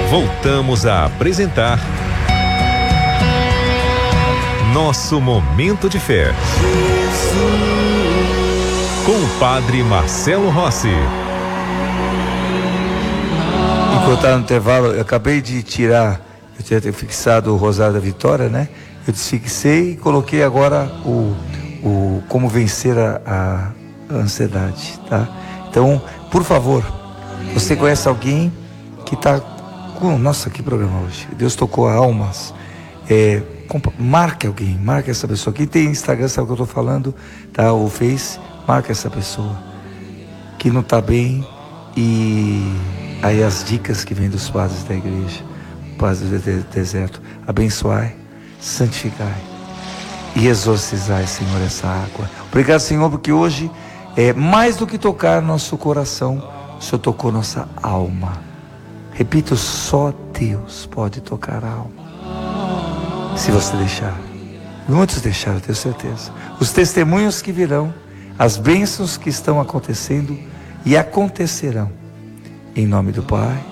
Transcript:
Voltamos a apresentar Nosso Momento de Fé. Com o Padre Marcelo Rossi. Enquanto estava no intervalo, eu acabei de tirar, eu tinha fixado o Rosário da Vitória, né? Eu desfixei e coloquei agora o como vencer a ansiedade, tá? Então, por favor, você conhece alguém que está com... Nossa, que programa hoje. Deus tocou almas. Marque alguém, marque essa pessoa. Quem tem Instagram sabe o que eu estou falando, tá? O Face, marque essa pessoa que não está bem. E aí as dicas que vêm dos padres da igreja, padres do deserto: abençoai, santificai e exorcizai, Senhor, essa água. Obrigado, Senhor, porque hoje mais do que tocar nosso coração, o Senhor tocou nossa alma. Repito, só Deus pode tocar a alma, se você deixar. Muitos deixaram, tenho certeza. Os testemunhos que virão, as bênçãos que estão acontecendo e acontecerão, em nome do Pai,